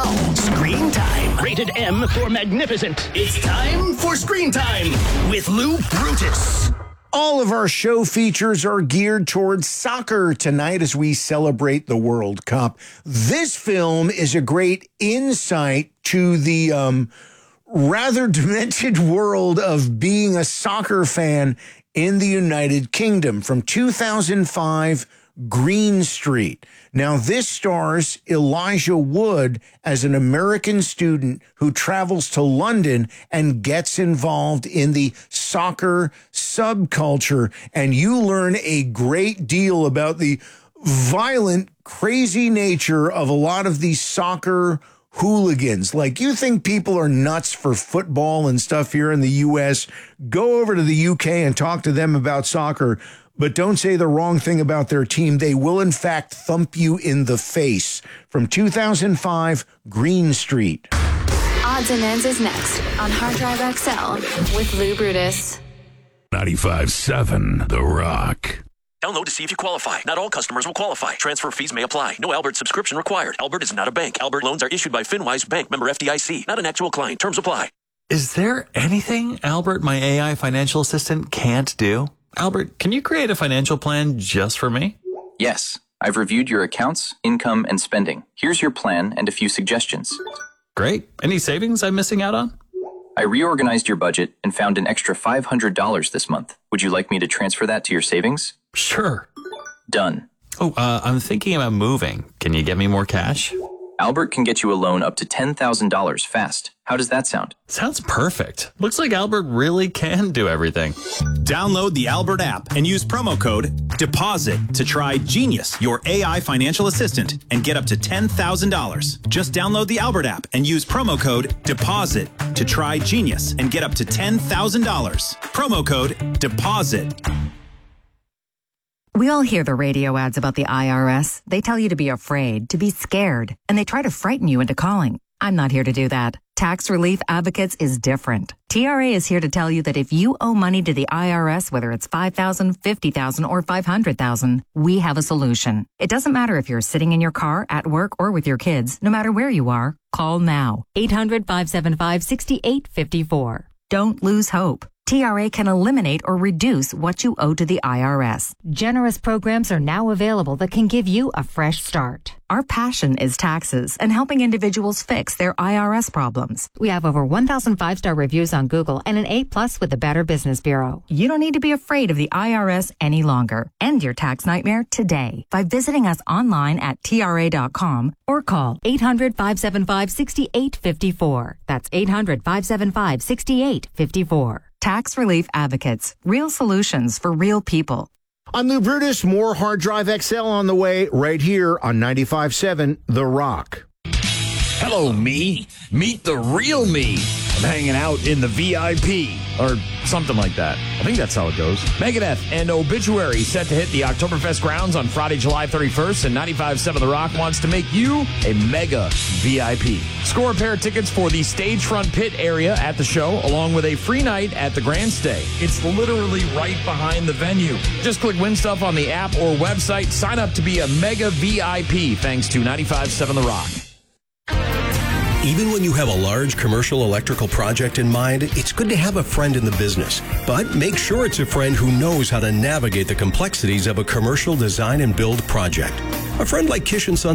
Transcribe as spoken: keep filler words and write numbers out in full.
Now, Screen Time. Rated M for magnificent. It's time for Screen Time with Lou Brutus. All of our show features are geared towards soccer tonight as we celebrate the World Cup. This film is a great insight to the um, rather demented world of being a soccer fan in the United Kingdom. From two thousand five, Green Street. Now, this stars Elijah Wood as an American student who travels to London and gets involved in the soccer subculture. And you learn a great deal about the violent, crazy nature of a lot of these soccer hooligans. Like, you think people are nuts for football and stuff here in the U S, go over to the U K and talk to them about soccer. But don't say the wrong thing about their team. They will, in fact, thump you in the face. From two thousand five, Green Street. Odds and Ends is next on Hard Drive X L with Lou Brutus. ninety-five point seven The Rock. Download to see if you qualify. Not all customers will qualify. Transfer fees may apply. No Albert subscription required. Albert is not a bank. Albert loans are issued by FinWise Bank, member F D I C. Not an actual client. Terms apply. Is there anything Albert, my A I financial assistant, can't do? Albert, can you create a financial plan just for me? Yes. I've reviewed your accounts, income, and spending. Here's your plan and a few suggestions. Great. Any savings I'm missing out on? I reorganized your budget and found an extra five hundred dollars this month. Would you like me to transfer that to your savings? Sure. Done. Oh, uh, I'm thinking about moving. Can you get me more cash? Albert can get you a loan up to ten thousand dollars fast. How does that sound? Sounds perfect. Looks like Albert really can do everything. Download the Albert app and use promo code DEPOSIT to try Genius, your A I financial assistant, and get up to ten thousand dollars. Just download the Albert app and use promo code DEPOSIT to try Genius and get up to ten thousand dollars. Promo code DEPOSIT. We all hear the radio ads about the I R S. They tell you to be afraid, to be scared, and they try to frighten you into calling. I'm not here to do that. Tax Relief Advocates is different. T R A is here to tell you that if you owe money to the I R S, whether it's five thousand dollars, fifty thousand dollars, or five hundred thousand dollars, we have a solution. It doesn't matter if you're sitting in your car, at work, or with your kids. No matter where you are, call now. eight hundred, five seven five, six eight five four. Don't lose hope. T R A can eliminate or reduce what you owe to the I R S. Generous programs are now available that can give you a fresh start. Our passion is taxes and helping individuals fix their I R S problems. We have over one thousand five-star reviews on Google and an A plus with the Better Business Bureau. You don't need to be afraid of the I R S any longer. End your tax nightmare today by visiting us online at T R A dot com or call eight hundred, five seven five, six eight five four. That's eight hundred, five seven five, six eight five four. Tax Relief Advocates. Real solutions for real people. I'm Lou Brutus. More Hard Drive X L on the way right here on ninety-five point seven The Rock. Hello, me. Meet the real me. I'm hanging out in the V I P, or something like that. I think that's how it goes. Megadeth and Obituary set to hit the Oktoberfest grounds on Friday, July thirty-first, and ninety-five point seven The Rock wants to make you a mega V I P. Score a pair of tickets for the stage front pit area at the show, along with a free night at the Grand Stay. It's literally right behind the venue. Just click Win Stuff on the app or website. Sign up to be a mega V I P, thanks to ninety-five point seven The Rock. Even when you have a large commercial electrical project in mind, it's good to have a friend in the business. But make sure it's a friend who knows how to navigate the complexities of a commercial design and build project. A friend like Kish and Son